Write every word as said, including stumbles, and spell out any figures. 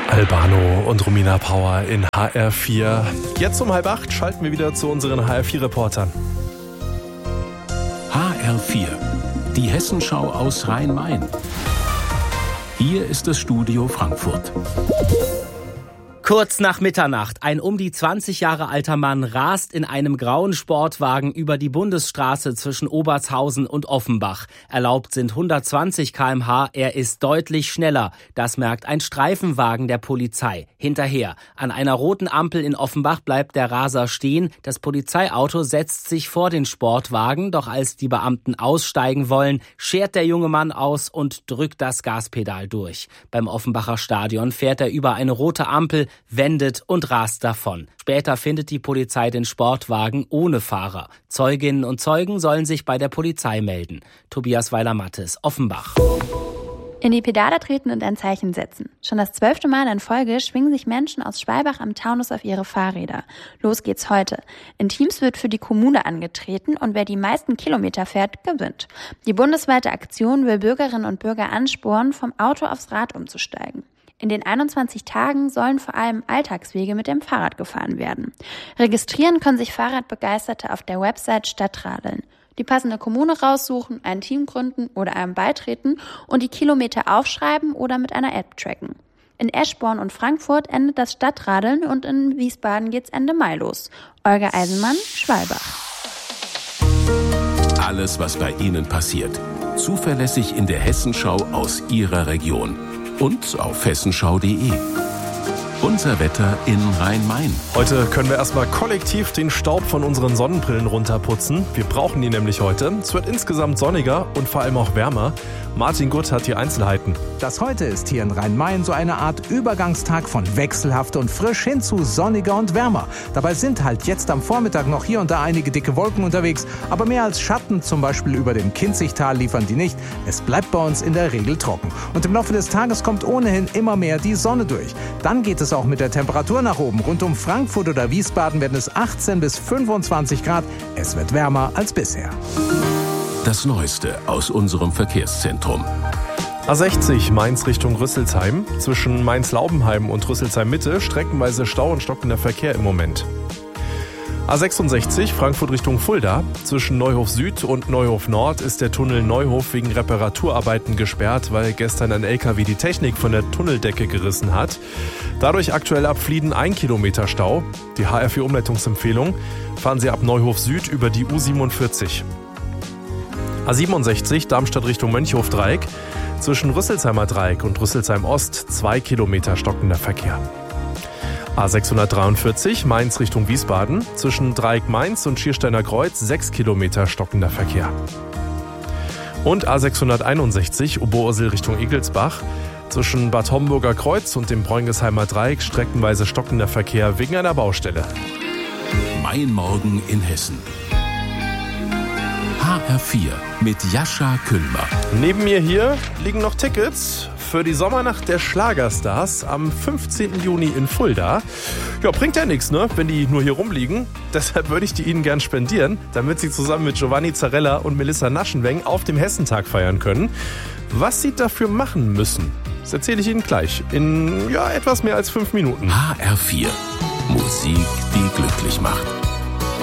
Albano und Romina Power in H R vier. Jetzt um halb acht schalten wir wieder zu unseren H R vier Reportern. H R vier, die Hessenschau aus Rhein-Main. Hier ist das Studio Frankfurt. Kurz nach Mitternacht, ein um die zwanzig Jahre alter Mann rast in einem grauen Sportwagen über die Bundesstraße zwischen Obertshausen und Offenbach. Erlaubt sind hundertzwanzig Kilometer pro Stunde, er ist deutlich schneller. Das merkt ein Streifenwagen der Polizei. Hinterher, an einer roten Ampel in Offenbach bleibt der Raser stehen. Das Polizeiauto setzt sich vor den Sportwagen, doch als die Beamten aussteigen wollen, schert der junge Mann aus und drückt das Gaspedal durch. Beim Offenbacher Stadion fährt er über eine rote Ampel, wendet und rast davon. Später findet die Polizei den Sportwagen ohne Fahrer. Zeuginnen und Zeugen sollen sich bei der Polizei melden. Tobias Weiler-Mattes, Offenbach. In die Pedale treten und ein Zeichen setzen. Schon das zwölfte Mal in Folge schwingen sich Menschen aus Schwalbach am Taunus auf ihre Fahrräder. Los geht's heute. In Teams wird für die Kommune angetreten und wer die meisten Kilometer fährt, gewinnt. Die bundesweite Aktion will Bürgerinnen und Bürger anspornen, vom Auto aufs Rad umzusteigen. In den einundzwanzig Tagen sollen vor allem Alltagswege mit dem Fahrrad gefahren werden. Registrieren können sich Fahrradbegeisterte auf der Website Stadtradeln. Die passende Kommune raussuchen, ein Team gründen oder einem beitreten und die Kilometer aufschreiben oder mit einer App tracken. In Eschborn und Frankfurt endet das Stadtradeln und in Wiesbaden geht's Ende Mai los. Olga Eisenmann, Schwalbach. Alles, was bei Ihnen passiert. Zuverlässig in der Hessenschau aus Ihrer Region. Und auf hessenschau punkt de. Unser Wetter in Rhein-Main. Heute können wir erstmal kollektiv den Staub von unseren Sonnenbrillen runterputzen. Wir brauchen die nämlich heute. Es wird insgesamt sonniger und vor allem auch wärmer. Martin Gutt hat die Einzelheiten. Das heute ist hier in Rhein-Main so eine Art Übergangstag von wechselhaft und frisch hin zu sonniger und wärmer. Dabei sind halt jetzt am Vormittag noch hier und da einige dicke Wolken unterwegs, aber mehr als Schatten, zum Beispiel über dem Kinzigtal, liefern die nicht. Es bleibt bei uns in der Regel trocken. Und im Laufe des Tages kommt ohnehin immer mehr die Sonne durch. Dann geht es auch mit der Temperatur nach oben. Rund um Frankfurt oder Wiesbaden werden es achtzehn bis fünfundzwanzig Grad. Es wird wärmer als bisher. Das Neueste aus unserem Verkehrszentrum. A sechzig Mainz Richtung Rüsselsheim. Zwischen Mainz-Laubenheim und Rüsselsheim-Mitte streckenweise Stau und stockender Verkehr im Moment. A sechsundsechzig Frankfurt Richtung Fulda. Zwischen Neuhof Süd und Neuhof Nord ist der Tunnel Neuhof wegen Reparaturarbeiten gesperrt, weil gestern ein L K W die Technik von der Tunneldecke gerissen hat. Dadurch aktuell ab Flieden ein Kilometer Stau. Die H R vier Umleitungsempfehlung: fahren Sie ab Neuhof Süd über die U siebenundvierzig. A siebenundsechzig Darmstadt Richtung Mönchhof-Dreieck. Zwischen Rüsselsheimer Dreieck und Rüsselsheim Ost zwei Kilometer stockender Verkehr. A sechshundertdreiundvierzig Mainz Richtung Wiesbaden. Zwischen Dreieck Mainz und Schiersteiner Kreuz sechs Kilometer stockender Verkehr. Und A sechshunderteinundsechzig Oberursel Richtung Egelsbach. Zwischen Bad Homburger Kreuz und dem Bräungesheimer Dreieck streckenweise stockender Verkehr wegen einer Baustelle. Mein Morgen in Hessen. H R vier mit Jascha Kühlmer. Neben mir hier liegen noch Tickets für die Sommernacht der Schlagerstars am fünfzehnten Juni in Fulda. Ja, bringt ja nichts, ne, wenn die nur hier rumliegen. Deshalb würde ich die Ihnen gern spendieren, damit Sie zusammen mit Giovanni Zarella und Melissa Naschenweng auf dem Hessentag feiern können. Was Sie dafür machen müssen, das erzähle ich Ihnen gleich in ja, etwas mehr als fünf Minuten. H R vier. Musik, die glücklich macht.